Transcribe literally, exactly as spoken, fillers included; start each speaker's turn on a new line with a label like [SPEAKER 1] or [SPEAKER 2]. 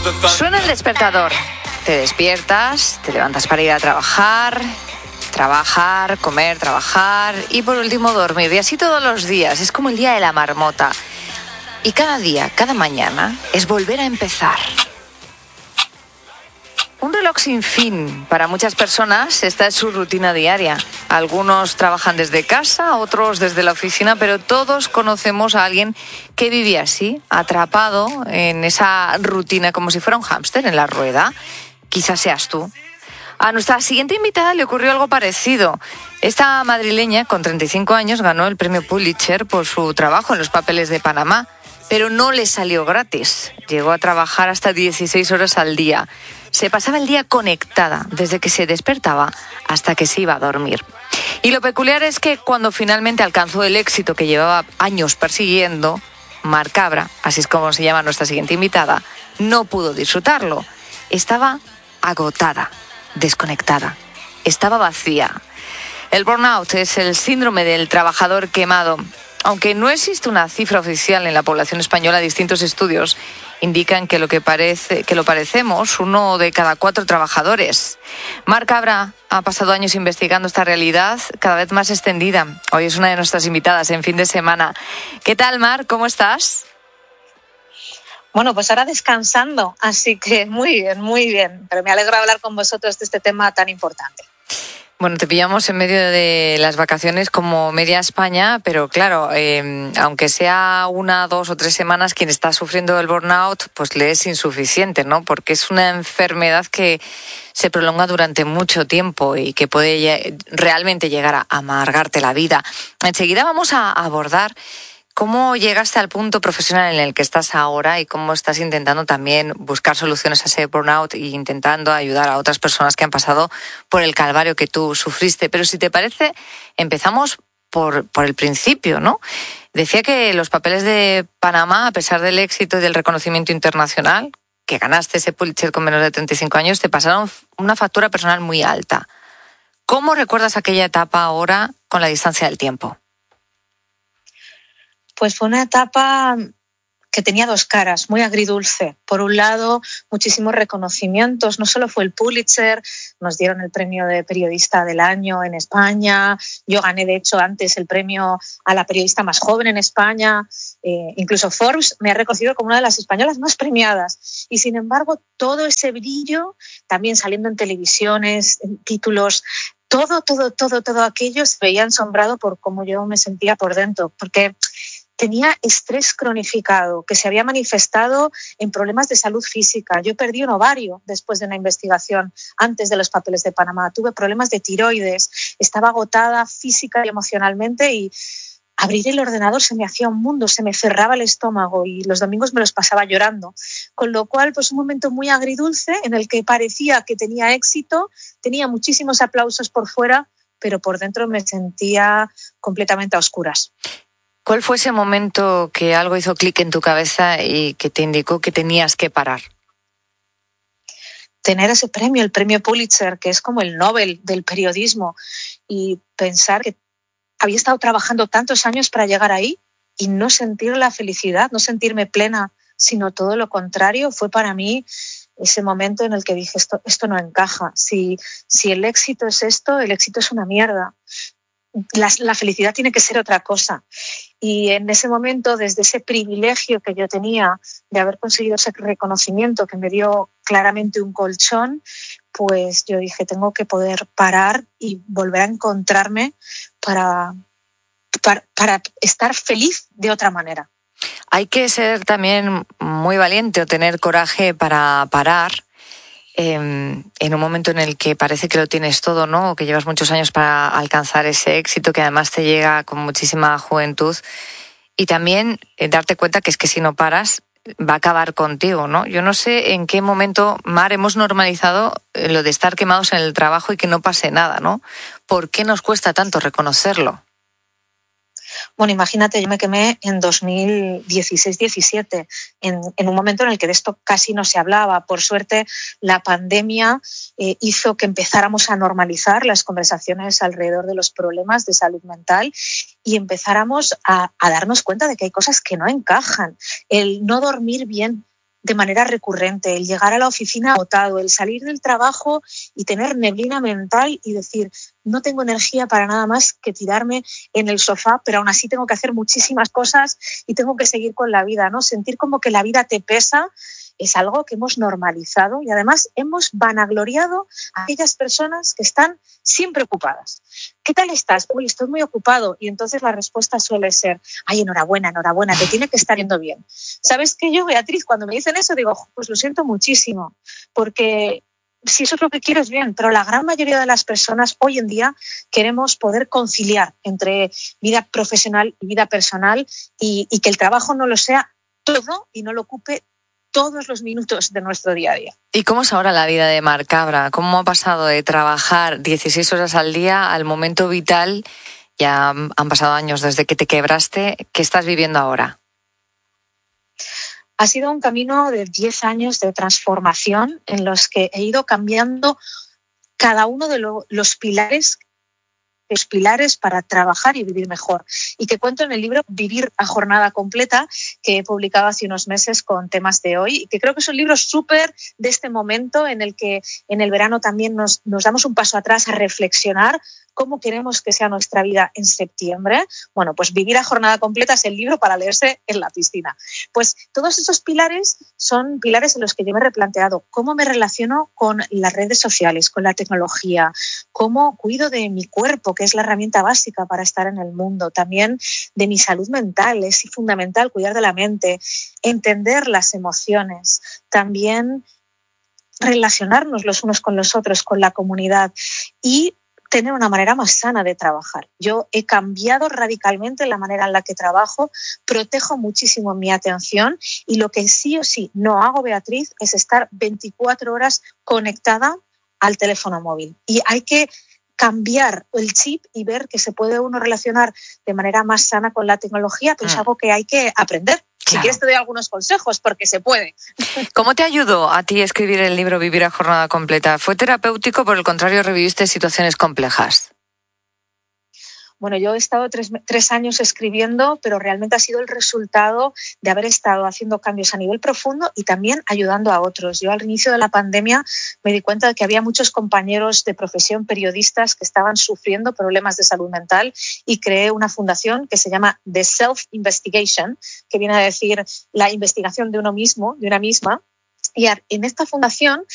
[SPEAKER 1] Suena el despertador. Te despiertas, te levantas para ir a trabajar, trabajar, comer, trabajar y por último dormir. Y así todos los días. Es como el día de la marmota. Y cada día, cada mañana, es volver a empezar. Un reloj sin fin. Para muchas personas esta es su rutina diaria. Algunos trabajan desde casa, otros desde la oficina, pero todos conocemos a alguien que vive así, atrapado en esa rutina como si fuera un hámster en la rueda. Quizás seas tú. A nuestra siguiente invitada le ocurrió algo parecido. Esta madrileña, con treinta y cinco años, ganó el premio Pulitzer por su trabajo en los papeles de Panamá, pero no le salió gratis. Llegó a trabajar hasta dieciséis horas al día. Se pasaba el día conectada, desde que se despertaba hasta que se iba a dormir. Y lo peculiar es que cuando finalmente alcanzó el éxito que llevaba años persiguiendo, Mar Cabra, así es como se llama nuestra siguiente invitada, no pudo disfrutarlo. Estaba agotada, desconectada, estaba vacía. El burnout es el síndrome del trabajador quemado. Aunque no existe una cifra oficial en la población española, distintos estudios indican que lo que parece que lo parecemos uno de cada cuatro trabajadores. Mar Cabra ha pasado años investigando esta realidad cada vez más extendida. Hoy es una de nuestras invitadas en Fin de Semana. ¿Qué tal, Mar? ¿Cómo estás?
[SPEAKER 2] Bueno, pues ahora descansando, así que muy bien, muy bien. Pero me alegro hablar con vosotros de este tema tan importante.
[SPEAKER 1] Bueno, te pillamos en medio de las vacaciones como media España, pero claro, eh, aunque sea una, dos o tres semanas, quien está sufriendo el burnout, pues le es insuficiente, ¿no? Porque es una enfermedad que se prolonga durante mucho tiempo y que puede realmente llegar a amargarte la vida. Enseguida vamos a abordar cómo llegaste al punto profesional en el que estás ahora y cómo estás intentando también buscar soluciones a ese burnout e intentando ayudar a otras personas que han pasado por el calvario que tú sufriste. Pero si te parece, empezamos por, por el principio, ¿no? Decía que los papeles de Panamá, a pesar del éxito y del reconocimiento internacional, que ganaste ese Pulitzer con menos de treinta y cinco años, te pasaron una factura personal muy alta. ¿Cómo recuerdas aquella etapa ahora con la distancia del tiempo?
[SPEAKER 2] Pues fue una etapa que tenía dos caras, muy agridulce. Por un lado, muchísimos reconocimientos. No solo fue el Pulitzer, nos dieron el premio de periodista del año en España. Yo gané, de hecho, antes el premio a la periodista más joven en España. Eh, incluso Forbes me ha reconocido como una de las españolas más premiadas. Y, sin embargo, todo ese brillo, también saliendo en televisiones, en títulos, todo, todo, todo, todo aquello se veía ensombrado por cómo yo me sentía por dentro. Porque tenía estrés cronificado que se había manifestado en problemas de salud física. Yo perdí un ovario después de una investigación antes de los papeles de Panamá. Tuve problemas de tiroides, estaba agotada física y emocionalmente y abrir el ordenador se me hacía un mundo, se me cerraba el estómago y los domingos me los pasaba llorando. Con lo cual, pues un momento muy agridulce en el que parecía que tenía éxito, tenía muchísimos aplausos por fuera, pero por dentro me sentía completamente a oscuras.
[SPEAKER 1] ¿Cuál fue ese momento que algo hizo clic en tu cabeza y que te indicó que tenías que parar?
[SPEAKER 2] Tener ese premio, el premio Pulitzer, que es como el Nobel del periodismo, y pensar que había estado trabajando tantos años para llegar ahí y no sentir la felicidad, no sentirme plena, sino todo lo contrario, fue para mí ese momento en el que dije, esto, esto no encaja. Si, si el éxito es esto, el éxito es una mierda. La, la felicidad tiene que ser otra cosa. Y en ese momento, desde ese privilegio que yo tenía de haber conseguido ese reconocimiento que me dio claramente un colchón, pues yo dije, tengo que poder parar y volver a encontrarme para, para, para estar feliz de otra manera.
[SPEAKER 1] Hay que ser también muy valiente o tener coraje para parar eh, en un momento en el que parece que lo tienes todo, ¿no? O que llevas muchos años para alcanzar ese éxito que además te llega con muchísima juventud. Y también eh, darte cuenta que es que si no paras va a acabar contigo, ¿no? Yo no sé en qué momento, Mar, hemos normalizado lo de estar quemados en el trabajo y que no pase nada, ¿no? ¿Por qué nos cuesta tanto reconocerlo?
[SPEAKER 2] Bueno, imagínate, yo me quemé en dos mil dieciséis diecisiete, en, en un momento en el que de esto casi no se hablaba. Por suerte, la pandemia eh, hizo que empezáramos a normalizar las conversaciones alrededor de los problemas de salud mental y empezáramos a, a darnos cuenta de que hay cosas que no encajan. El no dormir bien de manera recurrente, el llegar a la oficina agotado, el salir del trabajo y tener neblina mental y decir, no tengo energía para nada más que tirarme en el sofá, pero aún así tengo que hacer muchísimas cosas y tengo que seguir con la vida, ¿no? Sentir como que la vida te pesa es algo que hemos normalizado y además hemos vanagloriado a aquellas personas que están siempre ocupadas. ¿Qué tal estás? Uy, estoy muy ocupado. Y entonces la respuesta suele ser, ay, enhorabuena, enhorabuena, te tiene que estar yendo bien. ¿Sabes qué? Yo, Beatriz, cuando me dicen eso, digo, pues lo siento muchísimo, porque si eso es lo que quiero es bien, pero la gran mayoría de las personas hoy en día queremos poder conciliar entre vida profesional y vida personal y, y que el trabajo no lo sea todo y no lo ocupe todos los minutos de nuestro día a día.
[SPEAKER 1] ¿Y cómo es ahora la vida de Mar Cabra? ¿Cómo ha pasado de trabajar dieciséis horas al día al momento vital? Ya han pasado años desde que te quebraste. ¿Qué estás viviendo ahora?
[SPEAKER 2] Ha sido un camino de diez años de transformación en los que he ido cambiando cada uno de lo, los pilares los pilares para trabajar y vivir mejor. Y que cuento en el libro Vivir a Jornada Completa, que he publicado hace unos meses con temas de hoy, y que creo que es un libro súper de este momento en el que en el verano también nos, nos damos un paso atrás a reflexionar cómo queremos que sea nuestra vida en septiembre. Bueno, pues Vivir a Jornada Completa es el libro para leerse en la piscina. Pues todos esos pilares son pilares en los que yo me he replanteado cómo me relaciono con las redes sociales, con la tecnología, cómo cuido de mi cuerpo, que es la herramienta básica para estar en el mundo, también de mi salud mental, es fundamental cuidar de la mente, entender las emociones, también relacionarnos los unos con los otros, con la comunidad y tener una manera más sana de trabajar. Yo he cambiado radicalmente la manera en la que trabajo, protejo muchísimo mi atención y lo que sí o sí no hago, Beatriz, es estar veinticuatro horas conectada al teléfono móvil. Y hay que cambiar el chip y ver que se puede uno relacionar de manera más sana con la tecnología, pero mm. es algo que hay que aprender. Claro. Si quieres te doy algunos consejos, porque se puede.
[SPEAKER 1] ¿Cómo te ayudó a ti escribir el libro Vivir a Jornada Completa? ¿Fue terapéutico, por el contrario, reviviste situaciones complejas?
[SPEAKER 2] Bueno, yo he estado tres, tres años escribiendo, pero realmente ha sido el resultado de haber estado haciendo cambios a nivel profundo y también ayudando a otros. Yo al inicio de la pandemia me di cuenta de que había muchos compañeros de profesión, periodistas, que estaban sufriendo problemas de salud mental y creé una fundación que se llama The Self Investigation, que viene a decir la investigación de uno mismo, de una misma. Y en esta fundación